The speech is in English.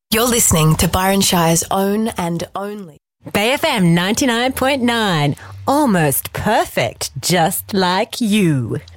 You're listening to Byron Shire's own and only Bay FM 99.9. Almost perfect, just like you.